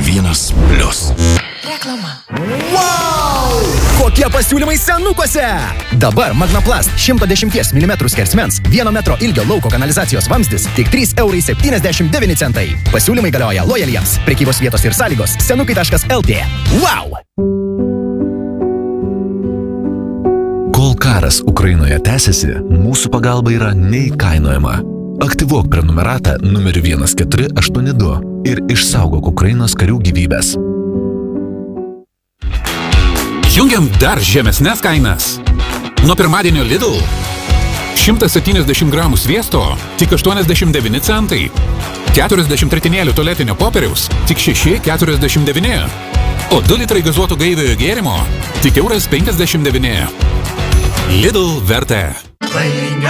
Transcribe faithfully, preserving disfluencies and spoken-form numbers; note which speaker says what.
Speaker 1: vienas plius.
Speaker 2: Reklama.
Speaker 3: Wow! Kokie pasiūlymai senukose? Dabar Magnaplast šimto dešimties milimetrų skersmens vieno metro ilgio lauko kanalizacijos vamzdis tik trys eurai septyniasdešimt devyni centai. Pasiūlymai galioja lojaliems. Prekybos vietos ir sąlygos senukai taškas lt. Wow!
Speaker 1: Kol karas Ukrainoje tęsiasi, mūsų pagalba yra neįkainojama. Aktyvuok prenumeratą numeriu vienas keturi aštuoni du ir išsaugok Ukrainos karių gyvybės.
Speaker 4: Jungiam dar žemesnes kainas. Nuo pirmadienio Lidl šimtas septyniasdešimt gramų sviesto tik aštuoniasdešimt devyni centai. keturiasdešimt ritinėlių tualetinio popieriaus tik šeši keturiasdešimt devyni. O du litrai gazuoto gaiviojo gėrimo tik euras penkiasdešimt devyni. Lidl vertė.